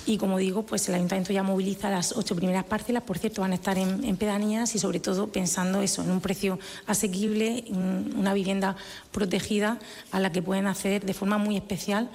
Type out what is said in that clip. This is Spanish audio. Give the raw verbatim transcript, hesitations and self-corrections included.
Y como digo, pues el Ayuntamiento ya moviliza las ocho primeras parcelas, por cierto, van a estar en, en pedanías y sobre todo pensando eso, en un precio asequible, en una vivienda protegida a la que pueden acceder de forma muy especial